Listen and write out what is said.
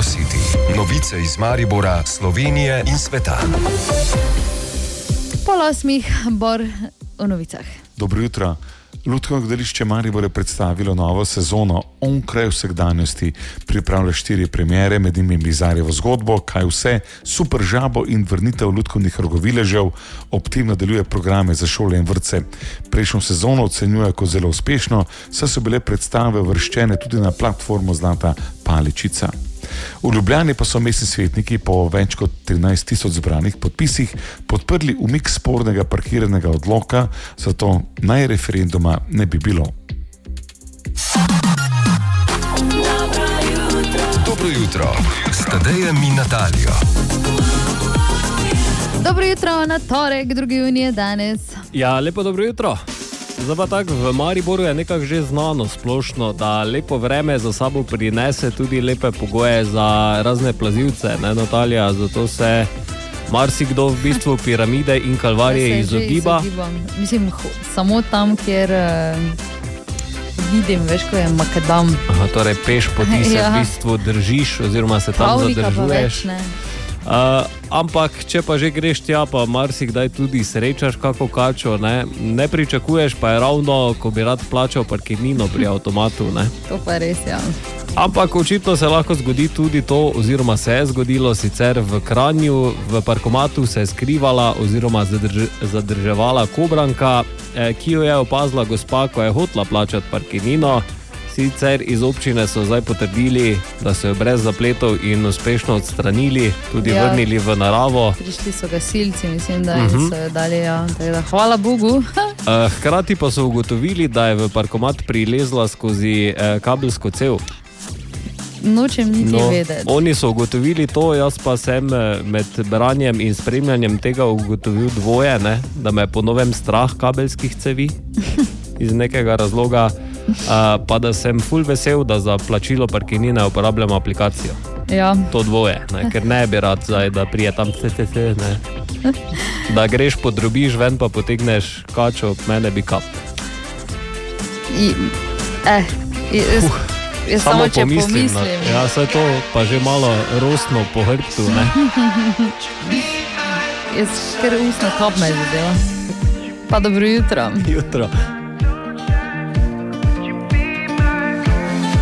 City. Novice iz Maribora, Slovenije in sveta. 7:30 Bor o novicah. Dobro jutro. Lutkovno gledališče Maribor je predstavilo novo sezono Onkraj vsakdanjosti. Pripravlja 4 premiere, med njimi Bizarjevo zgodbo, Kaj vse, Super žabo in Vrnitev lutkovnih rogoviležev. Ob tem nadaljuje programe za šole in vrtce. Prejšnjo sezono ocenjuje kot zelo uspešno, saj so bile predstave uvrščene tudi na platformo Zlata paličica. V Ljubljani pa so mestni svetniki po več kot 13.000 zbranih podpisih podprli umik spornega parkiranega odloka, zato naj referenduma ne bi bilo. Dobro jutro, s Tadejem in Natalijo. Dobro jutro na torek, 2. junija danes. Ja, lepo dobro jutro. Zdaj pa tako, v Mariboru je nekako že znano splošno, da lepo vreme za sabo prinese tudi lepe pogoje za razne plazilce, ne Natalija, zato se marsikdo v bistvu piramide in kalvarije izogiba. Mislim, samo tam, kjer vidim, veš, ko je makadam. Aha, torej peš poti se v bistvu držiš oziroma se tam zadržuješ. Ampak, če pa že greš tja, pa marsikdaj tudi srečaš kako kačo, ne pričakuješ, pa je ravno, ko bi rad plačal parkirnino pri avtomatu, ne. To pa res, ja. Ampak očitno se lahko zgodi tudi to, oziroma se je zgodilo sicer v Kranju, v parkomatu se je skrivala oziroma zadrževala kobranka, ki jo je opazila gospa, ko je hotela plačati parkirnino. Sicer iz občine so zdaj potrdili, da so jo brez zapletov in uspešno odstranili, tudi vrnili v naravo. Prišli so gasilci, mislim, da so jo dali, hvala Bogu. Hkrati pa so ugotovili, da je v parkomat prilezla skozi kabelsko cev. Nočem niti vedeti. Oni so ugotovili to, jaz pa sem med branjem in spremljanjem tega ugotovil dvoje, da me je po novem strah kabelskih cevi iz nekega razloga. Pa da sem ful vesel, da za plačilo parkirnine uporabljam aplikacijo. Ja. To dvoje, ker ne bi rad zdaj, da prije tam da greš, podrobiš ven pa potegneš kačo, mene bi kap. Samo če pomislim. Ja, saj to pa že malo rostno po hrbtu, Jaz kar ustno kap me zadeva. Pa dobro jutro. Jutro.